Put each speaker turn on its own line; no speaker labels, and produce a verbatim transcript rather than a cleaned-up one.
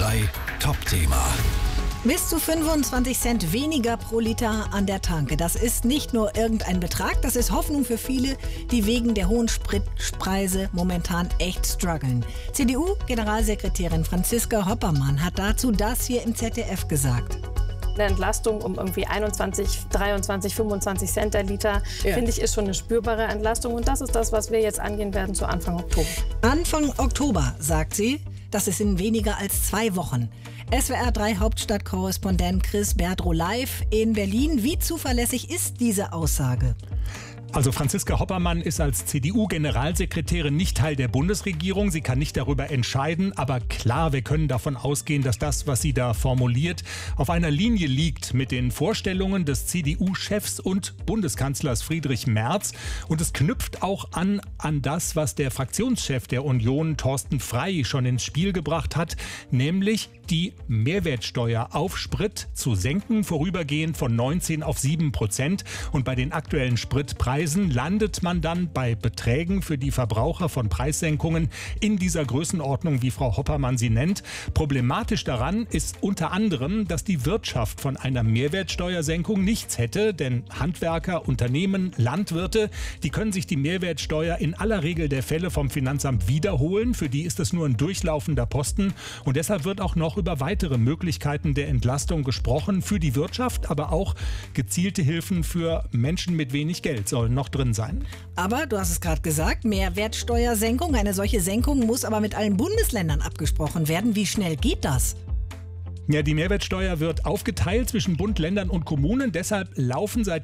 drei Top-Thema.
Bis zu fünfundzwanzig Cent weniger pro Liter an der Tanke. Das ist nicht nur irgendein Betrag, das ist Hoffnung für viele, die wegen der hohen Spritpreise momentan echt strugglen. C D U-Generalsekretärin Franziska Hoppermann hat dazu das hier im Z D F gesagt.
Eine Entlastung um irgendwie einundzwanzig, dreiundzwanzig, fünfundzwanzig Cent der Liter, ja. finde ich, ist schon eine spürbare Entlastung. Und das ist das, was wir jetzt angehen werden zu Anfang Oktober.
Anfang Oktober, sagt sie. Das ist in weniger als zwei Wochen. S W R drei Hauptstadtkorrespondent Chris Berdrow live in Berlin. Wie zuverlässig ist diese Aussage?
Also Franziska Hoppermann ist als C D U-Generalsekretärin nicht Teil der Bundesregierung. Sie kann nicht darüber entscheiden. Aber klar, wir können davon ausgehen, dass das, was sie da formuliert, auf einer Linie liegt mit den Vorstellungen des C D U-Chefs und Bundeskanzlers Friedrich Merz. Und es knüpft auch an an das, was der Fraktionschef der Union, Thorsten Frey, schon ins Spiel gebracht hat, nämlich die Mehrwertsteuer auf Sprit zu senken, vorübergehend von neunzehn auf sieben Prozent. Und bei den aktuellen Spritpreisen landet man dann bei Beträgen für die Verbraucher von Preissenkungen in dieser Größenordnung, wie Frau Hoppermann sie nennt. Problematisch daran ist unter anderem, dass die Wirtschaft von einer Mehrwertsteuersenkung nichts hätte, denn Handwerker, Unternehmen, Landwirte, die können sich die Mehrwertsteuer in aller Regel der Fälle vom Finanzamt wiederholen. Für die ist es nur ein durchlaufender Posten und deshalb wird auch noch über weitere Möglichkeiten der Entlastung gesprochen für die Wirtschaft, aber auch gezielte Hilfen für Menschen mit wenig Geld sollen noch drin sein.
Aber du hast es gerade gesagt, Mehrwertsteuersenkung. Eine solche Senkung muss aber mit allen Bundesländern abgesprochen werden. Wie schnell geht das?
Ja, die Mehrwertsteuer wird aufgeteilt zwischen Bund, Ländern und Kommunen. Deshalb laufen seit